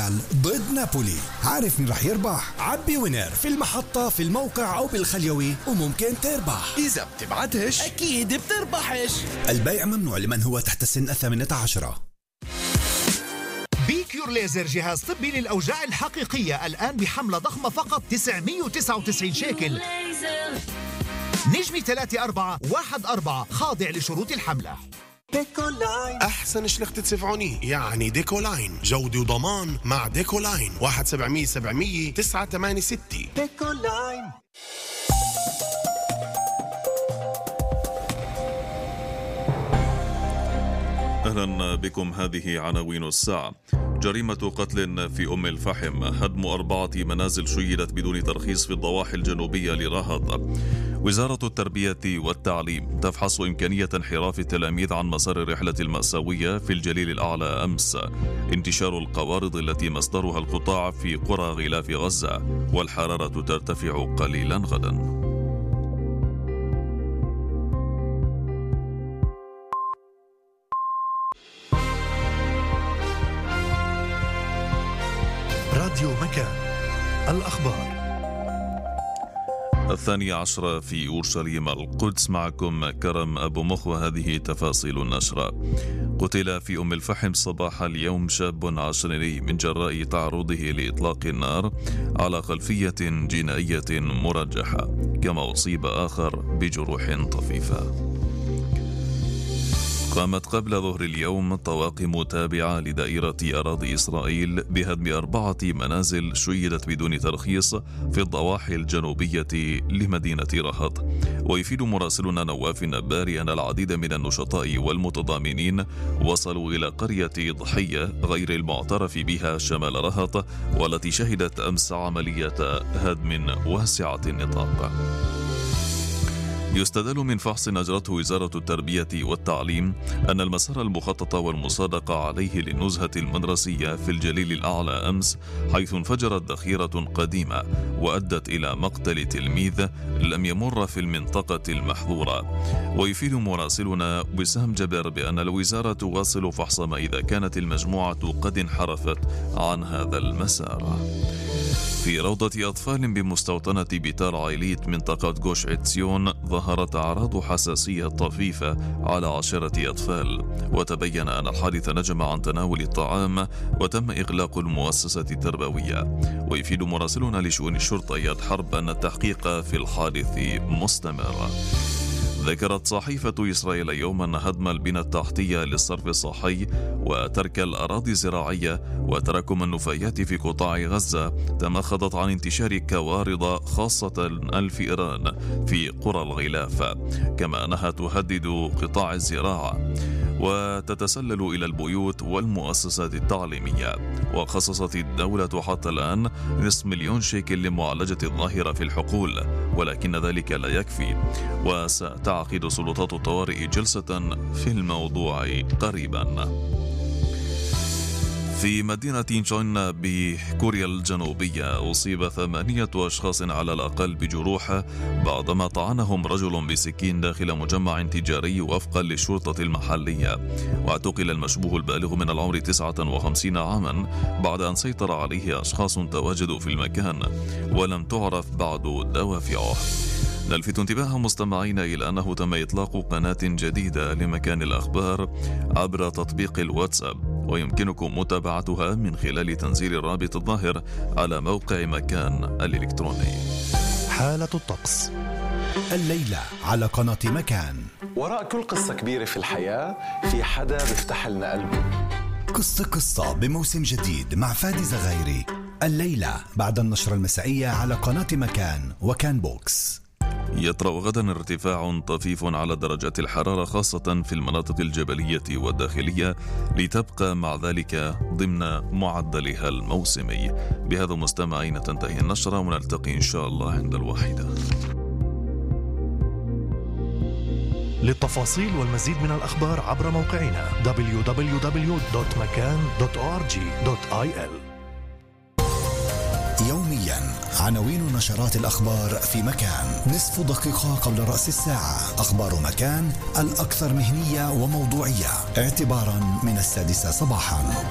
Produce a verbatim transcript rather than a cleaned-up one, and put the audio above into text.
ريال ضد نابولي. عارف مين رح يربح؟ عبي وينر في المحطة، في الموقع أو بالخليوي، وممكن تربح. إذا بتبعتهش أكيد بتربحش. البيع ممنوع لمن هو تحت السن الثامنة عشرة. بيكيور ليزر جهاز طبي للأوجاع الحقيقية الآن بحملة ضخمة فقط تسعمية وتسعة وتسعين شيكل. نجمي ثلاثة أربعة واحد أربعة خاضع لشروط الحملة. ديكولاين أحسن شلختة سفعوني، يعني ديكولاين جودة وضمان مع ديكولاين. واحد سبعمية سبعمية تسعة ثمانية ستة. ديكولاين. أهلا بكم. هذه عناوين الساعة. جريمة قتل في أم الفحم، هدم أربعة منازل شيدت بدون ترخيص في الضواحي الجنوبية لرهط. وزارة التربية والتعليم تفحص إمكانية انحراف التلاميذ عن مسار الرحلة المأساوية في الجليل الأعلى أمس. انتشار القوارض التي مصدرها القطاع في قرى غلاف غزة، والحرارة ترتفع قليلا غدا. راديو مكان، الأخبار. الثانية عشرة في أورشليم القدس، معكم كرم أبو مخ، وهذه تفاصيل النشرة. قتل في أم الفحم صباح اليوم شاب عشريني من جراء تعرضه لإطلاق النار على خلفية جنائية مرجحة، كما أصيب آخر بجروح طفيفة. قامت قبل ظهر اليوم طواقم تابعة لدائرة أراضي إسرائيل بهدم أربعة منازل شيدت بدون ترخيص في الضواحي الجنوبية لمدينة رهط. ويفيد مراسلنا نواف النباري أن العديد من النشطاء والمتضامنين وصلوا إلى قرية ضحية غير المعترف بها شمال رهط، والتي شهدت أمس عملية هدم واسعة النطاق. يستدل من فحص أجرته وزارة التربية والتعليم أن المسار المخطط والمصادقة عليه للنزهة المدرسية في الجليل الأعلى أمس، حيث انفجرت ذخيرة قديمة وأدت إلى مقتل تلميذ لم يمر في المنطقة المحظورة. ويفيد مراسلنا وسام جبر بأن الوزارة تواصل فحص ما إذا كانت المجموعة قد انحرفت عن هذا المسار. في روضة أطفال بمستوطنة بيتار عيليت منطقة جوش عتسيون ظهرت أعراض حساسية طفيفة على عشرة أطفال، وتبين أن الحادث نجم عن تناول الطعام وتم إغلاق المؤسسة التربوية. ويفيد مراسلنا لشؤون الشرطة إياد حرب أن التحقيق في الحادث مستمر. ذكرت صحيفة إسرائيل يوما أن هدم البنى التحتية للصرف الصحي وترك الأراضي الزراعية وتراكم النفايات في قطاع غزة تمخضت عن انتشار كوارض خاصة الفئران في قرى الغلاف، كما أنها تهدد قطاع الزراعة وتتسلل إلى البيوت والمؤسسات التعليمية. وخصصت الدولة حتى الآن نصف مليون شيكل لمعالجة الظاهرة في الحقول، ولكن ذلك لا يكفي، وستعقد سلطات الطوارئ جلسة في الموضوع قريبا. في مدينة تشون بكوريا الجنوبية أصيب ثمانية أشخاص على الأقل بجروح بعدما طعنهم رجل بسكين داخل مجمع تجاري وفقا للشرطة المحلية. واعتقل المشبوه البالغ من العمر تسعة وخمسين عاما بعد أن سيطر عليه أشخاص تواجدوا في المكان ولم تعرف بعد دوافعه. نلفت انتباه مستمعين إلى أنه تم إطلاق قناة جديدة لمكان الأخبار عبر تطبيق الواتساب، ويمكنكم متابعتها من خلال تنزيل الرابط الظاهر على موقع مكان الإلكتروني. حالة الطقس الليلة على قناة مكان. وراء كل قصة كبيرة في الحياة في حدا بيفتح لنا قلبه. قصة قصة بموسم جديد مع فادي زغيري، الليلة بعد النشرة المسائية على قناة مكان وكان بوكس. يطرأ غدا ارتفاع طفيف على درجات الحرارة خاصة في المناطق الجبلية والداخلية، لتبقى مع ذلك ضمن معدلها الموسمي. بهذا مستمعين تنتهي النشرة، ونلتقي إن شاء الله عند الواحدة. للتفاصيل والمزيد من الأخبار عبر موقعنا دبليو دبليو دبليو دوت مكان دوت أو آر جي دوت آي إل. يوميا عناوين نشرات الأخبار في مكان، نصف دقيقة قبل رأس الساعة. أخبار مكان الأكثر مهنية وموضوعية اعتبارا من السادسة صباحا.